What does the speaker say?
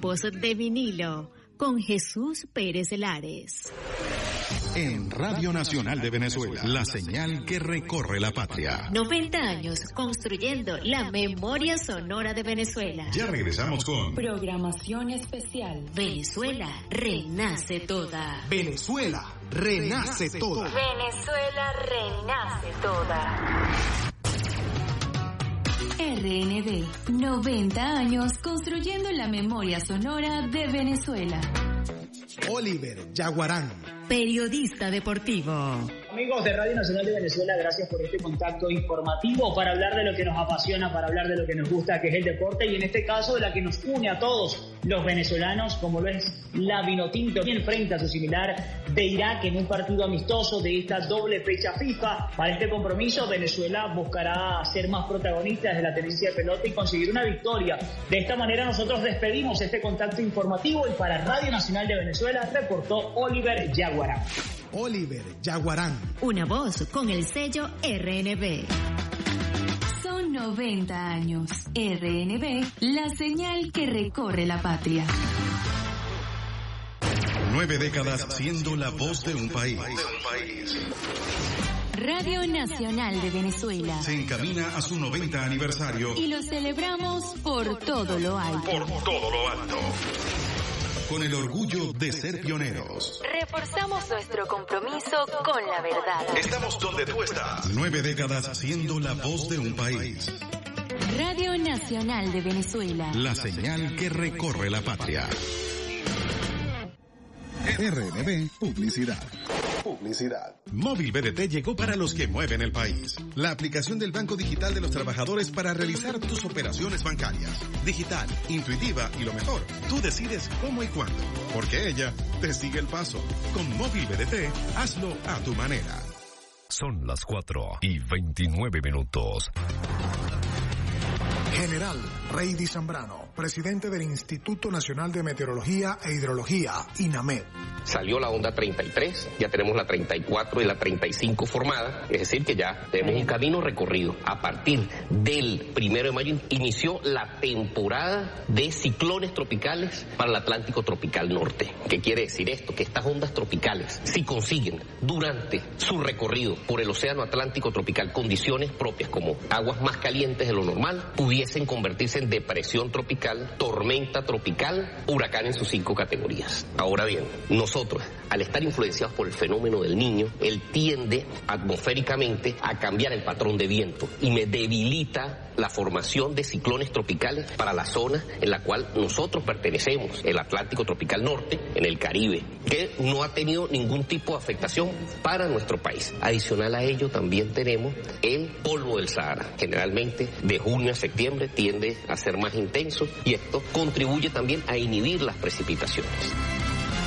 Tiempos de vinilo con Jesús Pérez Lares. En Radio Nacional de Venezuela, la señal que recorre la patria. 90 años construyendo la memoria sonora de Venezuela. Ya regresamos con programación especial. Venezuela renace toda. Venezuela renace toda. Venezuela renace toda. RNB, 90 años construyendo la memoria sonora de Venezuela. Oliver Yaguarán, periodista deportivo. Amigos de Radio Nacional de Venezuela, gracias por este contacto informativo para hablar de lo que nos apasiona, para hablar de lo que nos gusta, que es el deporte, y en este caso de la que nos une a todos los venezolanos, como lo es la Vinotinto, que enfrenta a su similar de Irak en un partido amistoso de esta doble fecha FIFA. Para este compromiso, Venezuela buscará ser más protagonista de la tenencia de pelota y conseguir una victoria. De esta manera nosotros despedimos este contacto informativo y para Radio Nacional de Venezuela reportó Oliver Yaguarán. Oliver Yaguarán. Una voz con el sello RNB. Son 90 años. RNB, la señal que recorre la patria. 9 décadas siendo la voz de un país. Radio Nacional de Venezuela Se encamina a su 90 aniversario. y lo celebramos por todo lo alto. Con el orgullo de ser pioneros. Reforzamos nuestro compromiso con la verdad. Estamos donde tú estás. 9 décadas siendo la voz de un país. Radio Nacional de Venezuela. La señal que recorre la patria. RNB Publicidad. Móvil BDT llegó para los que mueven el país. La aplicación del Banco Digital de los Trabajadores para realizar tus operaciones bancarias. Digital, intuitiva y lo mejor, tú decides cómo y cuándo, porque ella te sigue el paso. Con Móvil BDT, hazlo a tu manera. Son las 4:29. General Reidy Zambrano, presidente del Instituto Nacional de Meteorología e Hidrología, INAMED. Salió la onda 33, ya tenemos la 34 y la 35 formada, es decir que ya tenemos un camino recorrido. A partir del 1 de mayo inició la temporada de ciclones tropicales para el Atlántico Tropical Norte. ¿Qué quiere decir esto? Que estas ondas tropicales, si consiguen durante su recorrido por el Océano Atlántico Tropical condiciones propias como aguas más calientes de lo normal, pudiesen convertirse en depresión tropical, tormenta tropical, huracán en sus 5 categorías. Ahora bien, nosotros, al estar influenciados por el fenómeno del Niño, él tiende atmosféricamente a cambiar el patrón de viento y me debilita la formación de ciclones tropicales para la zona en la cual nosotros pertenecemos, el Atlántico Tropical Norte, en el Caribe, que no ha tenido ningún tipo de afectación para nuestro país. Adicional a ello también tenemos el polvo del Sahara, generalmente de junio a septiembre tiende a ser más intenso y esto contribuye también a inhibir las precipitaciones.